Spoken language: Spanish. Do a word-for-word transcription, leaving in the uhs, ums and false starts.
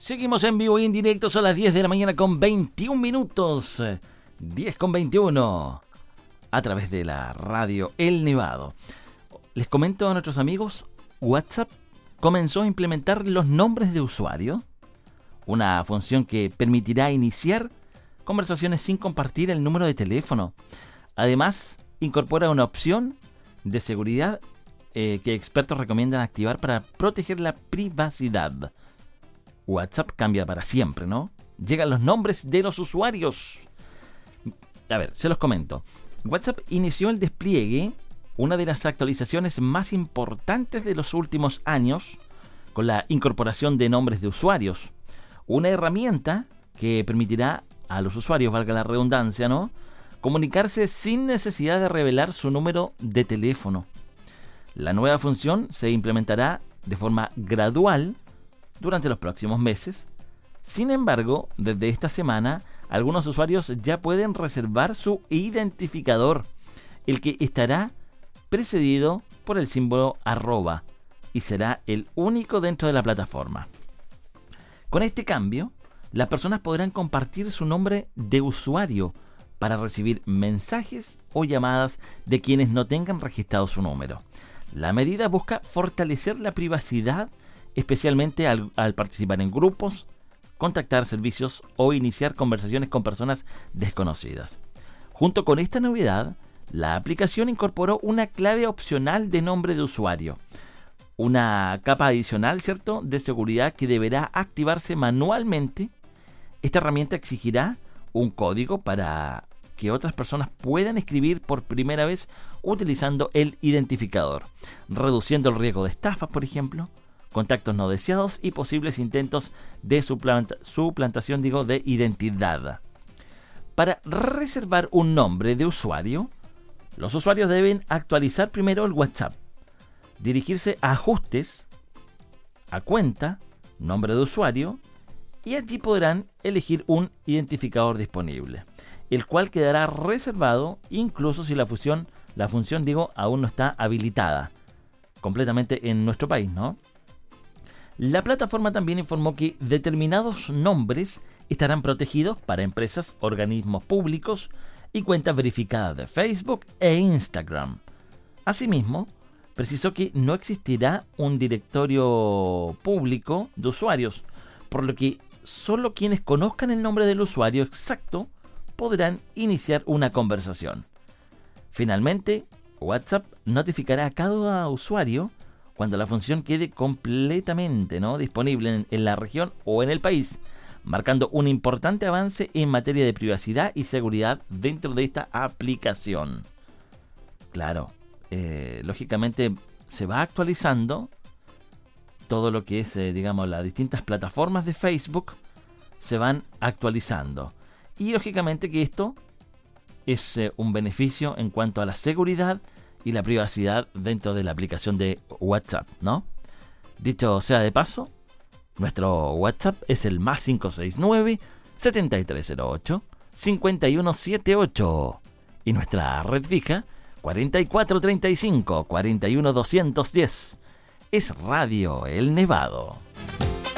Seguimos en vivo y en directo, son las diez de la mañana con veintiún minutos, diez con veintiuno, a través de la radio El Nevado. Les comento a nuestros amigos, WhatsApp comenzó a implementar los nombres de usuario, una función que permitirá iniciar conversaciones sin compartir el número de teléfono. Además, incorpora una opción de seguridad eh, que expertos recomiendan activar para proteger la privacidad. WhatsApp cambia para siempre, ¿no? Llegan los nombres de los usuarios. A ver, se los comento. WhatsApp inició el despliegue, una de las actualizaciones más importantes de los últimos años, con la incorporación de nombres de usuarios. Una herramienta que permitirá a los usuarios, valga la redundancia, ¿no?, comunicarse sin necesidad de revelar su número de teléfono. La nueva función se implementará de forma gradual durante los próximos meses. Sin embargo, desde esta semana, algunos usuarios ya pueden reservar su identificador, el que estará precedido por el símbolo arroba, y será el único dentro de la plataforma. Con este cambio, las personas podrán compartir su nombre de usuario para recibir mensajes o llamadas de quienes no tengan registrado su número. La medida busca fortalecer la privacidad, especialmente al, al participar en grupos, contactar servicios o iniciar conversaciones con personas desconocidas. Junto con esta novedad, la aplicación incorporó una clave opcional de nombre de usuario, una capa adicional, ¿cierto?, de seguridad que deberá activarse manualmente. Esta herramienta exigirá un código para que otras personas puedan escribir por primera vez utilizando el identificador, reduciendo el riesgo de estafas, por ejemplo, contactos no deseados y posibles intentos de suplanta, suplantación digo, de identidad. Para reservar un nombre de usuario, los usuarios deben actualizar primero el WhatsApp, dirigirse a ajustes, a cuenta, nombre de usuario, y allí podrán elegir un identificador disponible, el cual quedará reservado incluso si la función, la función digo, aún no está habilitada completamente en nuestro país, ¿no? La plataforma también informó que determinados nombres estarán protegidos para empresas, organismos públicos y cuentas verificadas de Facebook e Instagram. Asimismo, precisó que no existirá un directorio público de usuarios, por lo que solo quienes conozcan el nombre del usuario exacto podrán iniciar una conversación. Finalmente, WhatsApp notificará a cada usuario cuando la función quede completamente, ¿no?, disponible en, en la región o en el país, marcando un importante avance en materia de privacidad y seguridad dentro de esta aplicación. Claro, eh, lógicamente se va actualizando todo lo que es, eh, digamos, las distintas plataformas de Facebook se van actualizando. Y lógicamente que esto es eh, un beneficio en cuanto a la seguridad y la privacidad dentro de la aplicación de WhatsApp, ¿no? Dicho sea de paso, nuestro WhatsApp es el más cinco seis nueve, siete tres cero ocho, cinco uno siete ocho y nuestra red fija cuatro cuatro tres cinco, cuatro uno dos uno cero. Es Radio El Nevado.